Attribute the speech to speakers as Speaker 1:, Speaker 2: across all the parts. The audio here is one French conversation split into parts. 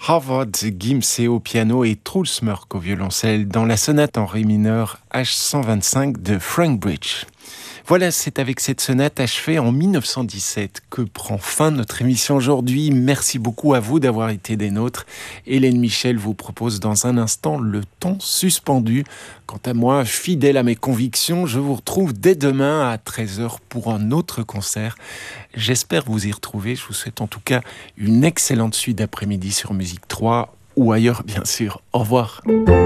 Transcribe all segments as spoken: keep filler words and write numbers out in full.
Speaker 1: Harvard Gimsey au piano et Truls Mørk au violoncelle dans la sonate en ré mineur H cent vingt-cinq de Frank Bridge. Voilà, c'est avec cette sonate achevée en dix-neuf cent dix-sept que prend fin notre émission aujourd'hui. Merci beaucoup à vous d'avoir été des nôtres. Hélène Michel vous propose dans un instant le temps suspendu. Quant à moi, fidèle à mes convictions, je vous retrouve dès demain à treize heures pour un autre concert. J'espère vous y retrouver. Je vous souhaite en tout cas une excellente suite d'après-midi sur Musique trois ou ailleurs, bien sûr. Au revoir.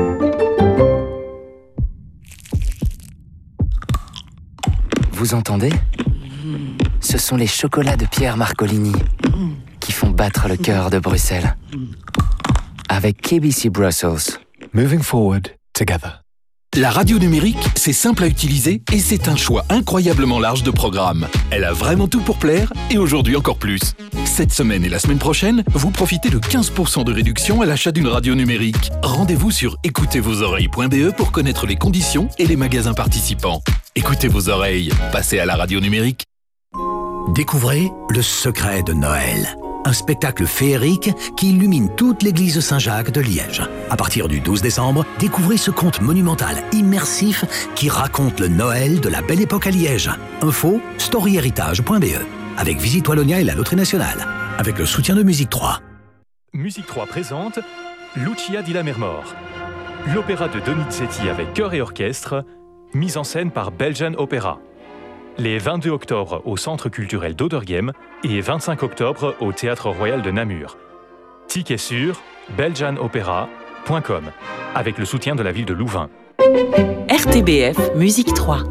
Speaker 2: Vous entendez ? Ce sont les chocolats de Pierre Marcolini qui font battre le cœur de Bruxelles. Avec K B C Brussels.
Speaker 3: Moving forward together.
Speaker 4: La radio numérique, c'est simple à utiliser et c'est un choix incroyablement large de programmes. Elle a vraiment tout pour plaire et aujourd'hui encore plus. Cette semaine et la semaine prochaine, vous profitez de quinze pour cent de réduction à l'achat d'une radio numérique. Rendez-vous sur écoutez vos oreilles point b e pour connaître les conditions et les magasins participants. Écoutez vos oreilles, passez à la radio numérique.
Speaker 5: Découvrez Le Secret de Noël. Un spectacle féerique qui illumine toute l'église Saint-Jacques de Liège. À partir du douze décembre, découvrez ce conte monumental immersif qui raconte le Noël de la Belle Époque à Liège. Info storyhéritage point b e. Avec Visite Wallonia et la Loterie Nationale. Avec le soutien de Musique trois.
Speaker 6: Musique trois présente Lucia di Lammermoor. L'opéra de Donizetti avec chœur et orchestre, mise en scène par Belgian Opera. Les vingt-deux octobre au Centre culturel d'Oderghem et vingt-cinq octobre au Théâtre Royal de Namur. Ticket sur belgian opera point com avec le soutien de la ville de Louvain.
Speaker 7: R T B F Musique trois.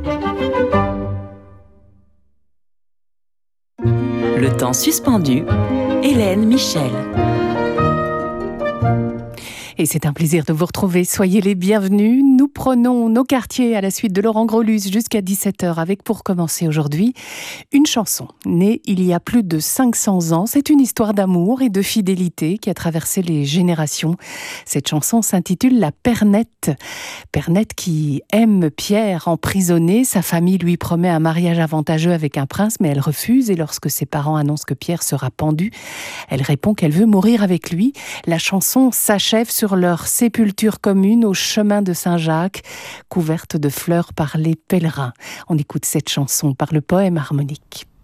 Speaker 7: Le temps suspendu, Hélène Michel.
Speaker 8: Et c'est un plaisir de vous retrouver. Soyez les bienvenus. Nous prenons nos quartiers à la suite de Laurent Grolus jusqu'à dix-sept heures avec, pour commencer aujourd'hui, une chanson née il y a plus de cinq cents ans. C'est une histoire d'amour et de fidélité qui a traversé les générations. Cette chanson s'intitule La Pernette. Pernette qui aime Pierre emprisonné. Sa famille lui promet un mariage avantageux avec un prince, mais elle refuse. Et lorsque ses parents annoncent que Pierre sera pendu, elle répond qu'elle veut mourir avec lui. La chanson s'achève sur leur sépulture commune au chemin de Saint-Jacques, couverte de fleurs par les pèlerins. On écoute cette chanson par le poème harmonique.